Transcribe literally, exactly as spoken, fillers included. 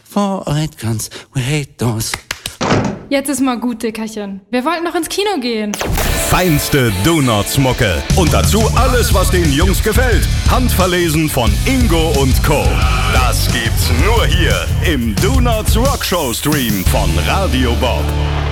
for it comes, we hate those. Jetzt ist mal gut, Dickerchen. Wir wollten noch ins Kino gehen. Feinste Donuts-Mucke. Und dazu alles, was den Jungs gefällt. Handverlesen von Ingo und Co. Das gibt's nur hier im Donuts Rockshow Stream von Radio Bob.